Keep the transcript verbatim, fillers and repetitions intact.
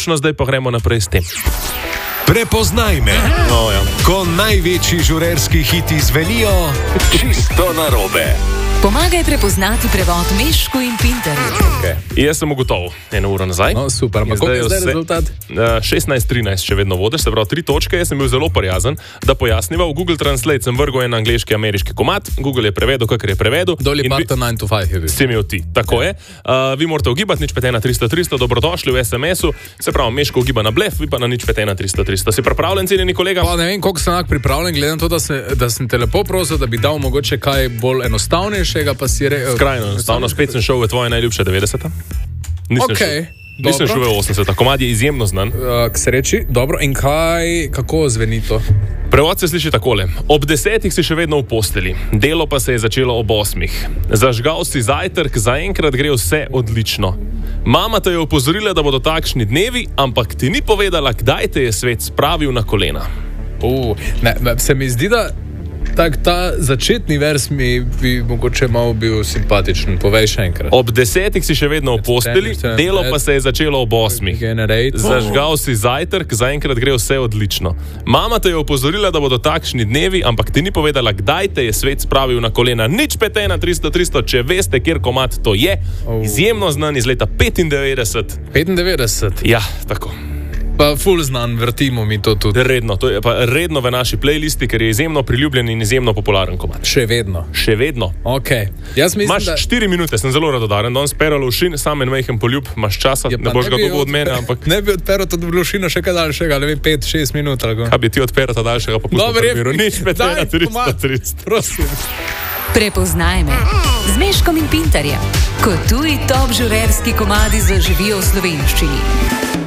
točno zdaj pa gremo naprej s tem. Prepoznaj me. No, ja. Ko največji žurerski hiti zvenijo čisto narobe. Pomagaj prepoznati prevod Mešku in Pintarju. Okay. Jaz sem ugotovil eno uro nazaj. No, super. Ma koliko je zdaj rezultat? šestnajst trinajst, če vedno vodiš, se pravi tri točke. Jaz sem bil zelo prijazen, da pojasniva. V Google Translate sem vrgel en angleški, ameriški komad. Google je prevedel, kakor je prevedel. Dolly Parton nine to five je bil. Si imel ti, tako je. Uh, vi morate ugibati nič pet ena tristo tristo, dobrodošli v es em esu. Se pravi, Meško ugiba na blef, vi pa na nič pet ena tristo tristo. Si pripravljen, cenjeni kolega? Pa ne vem, koliko sem enak pripravljen, gledam to, da, se, da sem te lepo prosil, da bi dal mogoče kaj bolj enostavnejšega, pa si re... Skrajno enostavno, spet sem šel v tvoje najljubše devetdeseta. Nisem okay, šel, nisem šel v osemdeseta. Komad je izjemno znan. Uh, k sreči, dobro. In kaj, kako zveni to? Prevod se sliši takole. Ob desetih si še vedno v posteli. Delo pa se je začelo ob osmih. Zažgal si zajtrk, zaenkrat gre vse odlično. Mama te je opozorila, da bodo takšni dnevi, ampak ti ni povedala, kdaj te je svet spravil na kolena. Uh, ne, se mi zdi, da tak, ta začetni vers mi bi mogoče malo bil simpatičen. Povej še enkrat. Ob desetih si še vedno v posteli, delo pa se je začelo ob osmih. Zažgal si zajtrk, zaenkrat gre vse odlično. Mama te je opozorila, da bodo takšni dnevi, ampak ti ni povedala, kdaj te je svet spravil na kolena. Nič pet ena tristo tristo, če veste, kjer komad to je. Izjemno znan iz leta petindevetdeset. petindevetdeset? Ja, tako. Pa ful znan, vrtimo mi to tudi. Redno, to je pa redno v naši playlisti, ker je izjemno priljubljen in izjemno popularen komad. Še vedno. Še vedno. Okay. Jaz mislim, Imaš da... štiri minute, sem zelo radodaren, danes Peralo Ušin, sam en majhen poljub, imaš časa, ja, ne boš ga dolgo od mene, ampak... Ne bi odperal to Ušina še kaj daljšega, ne vem, pet šest minut. Ali kaj bi ti odperal ta daljšega, pa pustimo prviru. Nič pet ena tristo tristo. Prosim. Prepoznaj me z Meškom in Pintarjem, ko tuji top žurerski komadi zaživijo v slovenščini.